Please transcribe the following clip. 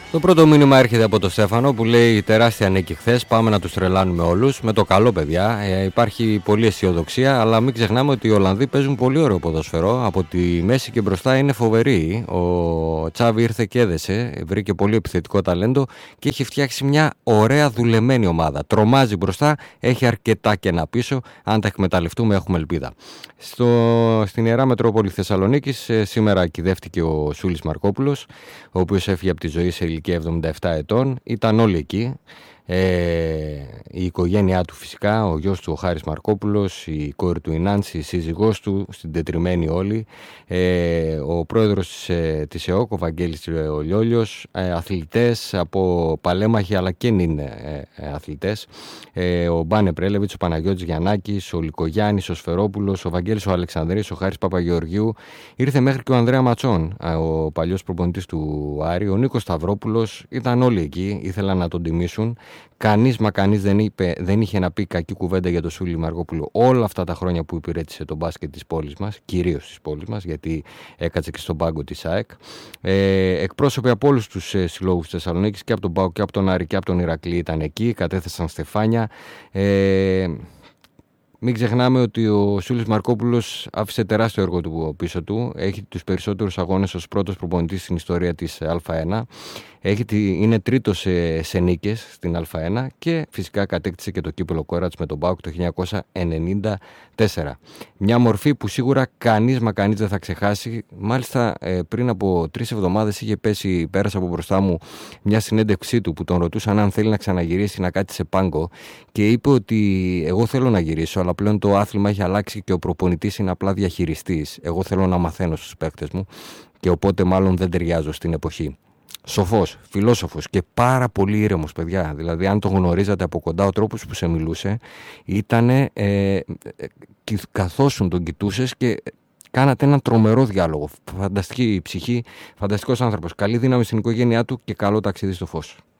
Το πρώτο μήνυμα έρχεται από τον Στέφανο που λέει: τεράστια νίκη χθες. Πάμε να τους τρελάνουμε όλους. Με το καλό, παιδιά. Υπάρχει πολλή αισιοδοξία, αλλά μην ξεχνάμε ότι οι Ολλανδοί παίζουν πολύ ωραίο ποδόσφαιρο. Από τη μέση και μπροστά είναι φοβεροί. Ο Τσάβι ήρθε και έδεσε, βρήκε πολύ επιθετικό ταλέντο και έχει φτιάξει μια ωραία δουλεμένη ομάδα. Τρομάζει μπροστά, έχει αρκετά κενά πίσω. Αν τα εκμεταλλευτούμε, έχουμε ελπίδα. Στην Ιερά Μετρόπολη Θεσσαλονίκης σήμερα κυδεύτηκε ο Σούλης Μαρκόπουλος, ο οποίος έφυγε από τη ζωή σε ηλικία 77 ετών. Ήταν όλοι εκεί. Η οικογένειά του φυσικά, ο γιος του ο Χάρης Μαρκόπουλος, η κόρη του η Νάνση, η σύζυγός του, συντετριμμένοι όλοι, ο πρόεδρος της ΕΟΚ, ο Βαγγέλης ο Λιόλιος, αθλητές από παλέμαχοι αλλά και είναι αθλητές, ο Μπάνε Πρέλεβιτς, ο Παναγιώτης Γιαννάκης, ο Λικογιάννης, ο Σφερόπουλος, ο Βαγγέλης ο Αλεξανδρής, ο Χάρης Παπαγεωργίου, ήρθε μέχρι και ο Ανδρέα Ματσόν, ο παλιός προπονητής του Άρη, ο Νίκος Σταυρόπουλος, ήταν όλοι εκεί, ήθελαν να τον τιμήσουν. Κανείς δεν είχε να πει κακή κουβέντα για τον Σούλη Μαρκόπουλο όλα αυτά τα χρόνια που υπηρέτησε τον μπάσκετ της πόλης μας, κυρίως της πόλης μας, γιατί έκατσε και στον πάγκο της ΑΕΚ. Εκπρόσωποι από όλους τους συλλόγους της Θεσσαλονίκης, και από τον ΠΑΟΚ και από τον Άρη και από τον Ηρακλή ήταν εκεί, κατέθεσαν στεφάνια. Μην ξεχνάμε ότι ο Σούλης Μαρκόπουλος άφησε τεράστιο έργο του πίσω του. Έχει τους περισσότερους αγώνες ως πρώτος προπονητής στην ιστορία της Α1. Είναι τρίτος σε νίκες στην Α1 και φυσικά κατέκτησε και το κύπελλο Κόρατς με τον ΠΑΟΚ το 1994. Μια μορφή που σίγουρα κανείς δεν θα ξεχάσει. Μάλιστα πριν από 3 εβδομάδες πέρασε από μπροστά μου μια συνέντευξή του που τον ρωτούσαν αν θέλει να ξαναγυρίσει να κάτσει σε πάγκο και είπε ότι εγώ θέλω να γυρίσω, αλλά πλέον το άθλημα έχει αλλάξει και ο προπονητής είναι απλά διαχειριστής. Εγώ θέλω να μαθαίνω στους παίκτες μου και οπότε μάλλον δεν ταιριάζω στην εποχή. Σοφός, φιλόσοφος και πάρα πολύ ήρεμος, παιδιά. Δηλαδή, αν τον γνωρίζατε από κοντά, ο τρόπος που σε μιλούσε ήταν καθώς τον κοιτούσες και κάνατε έναν τρομερό διάλογο. Φανταστική ψυχή, φανταστικός άνθρωπος. Καλή δύναμη στην οικογένειά του και καλό ταξίδι στο φως.